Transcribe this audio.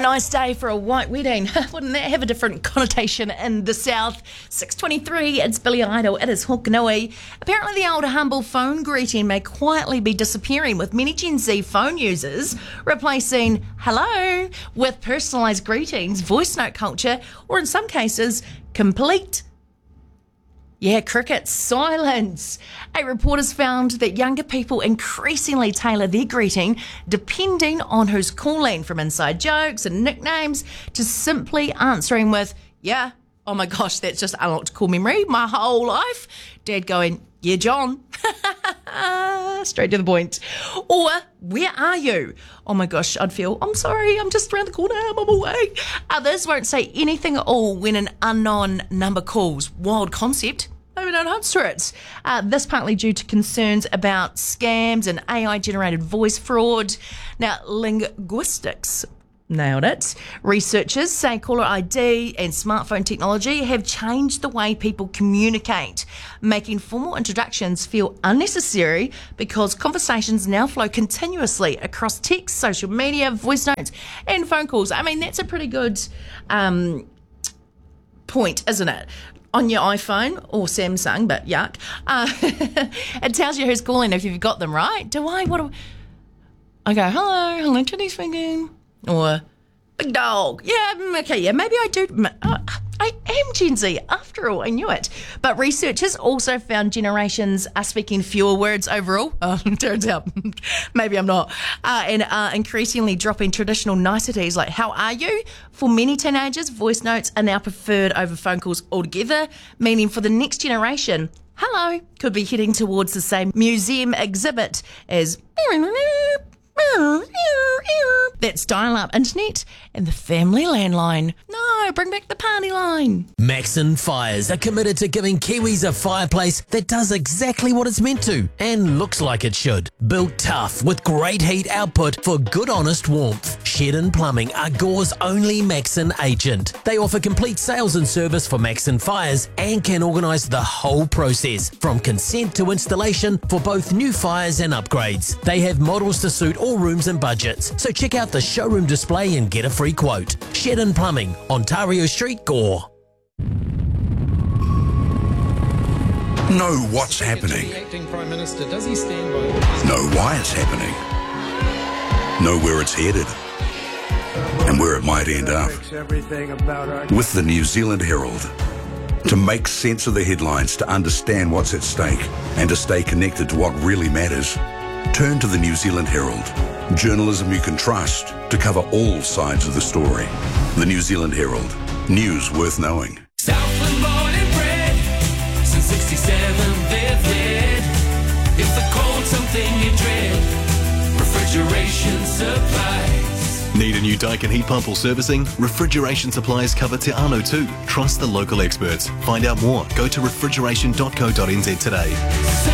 nice day for a white wedding. Wouldn't that have a different connotation in the south? 6:23, it's Billy Idol, it is Hokanui. Apparently the old humble phone greeting may quietly be disappearing, with many Gen Z phone users replacing hello with personalised greetings, voice note culture, or in some cases, complete cricket silence. A report has found that younger people increasingly tailor their greeting depending on who's calling, from inside jokes and nicknames to simply answering with, yeah, oh my gosh, that's just unlocked call memory my whole life. Dad going, yeah, John. Straight to the point. Or, where are you? Oh my gosh, I'd feel, I'm sorry, I'm just around the corner, I'm on my way. Others won't say anything at all when an unknown number calls. Wild concept. Maybe don't answer it. This partly due to concerns about scams and AI-generated voice fraud. Now, linguistics, nailed it. Researchers say caller ID and smartphone technology have changed the way people communicate, making formal introductions feel unnecessary because conversations now flow continuously across text, social media, voice notes, and phone calls. I mean, that's a pretty good point, isn't it? On your iPhone or Samsung, but yuck. It tells you who's calling if you've got them, right? I go, hello, Jenny speaking. Or, big dog. Yeah, okay, yeah, maybe I do. I am Gen Z, after all, I knew it. But researchers also found generations are speaking fewer words overall. Turns out, maybe I'm not. And are increasingly dropping traditional niceties like, how are you? For many teenagers, voice notes are now preferred over phone calls altogether, meaning for the next generation, hello could be heading towards the same museum exhibit as that's dial-up internet and the family landline. No, bring back the party line. Maxon Fires are committed to giving Kiwis a fireplace that does exactly what it's meant to and looks like it should. Built tough with great heat output for good honest warmth. Shedden Plumbing are Gore's only Maxon agent. They offer complete sales and service for Maxon Fires and can organise the whole process from consent to installation for both new fires and upgrades. They have models to suit all rooms and budgets, so check out the showroom display and get a free quote. Shedden Plumbing, Ontario Street, Gore. Know what's happening. Know why it's happening. Know where it's headed and where it might end up. With the New Zealand Herald. To make sense of the headlines, to understand what's at stake, and to stay connected to what really matters, turn to the New Zealand Herald. Journalism you can trust to cover all sides of the story. The New Zealand Herald. News worth knowing. Southland born and bred, since 67 they've led. If the cold's something you dread, refrigeration supplies. Need a new Daikin heat pump or servicing? Refrigeration supplies cover Te Anau too. Trust the local experts. Find out more. Go to refrigeration.co.nz today.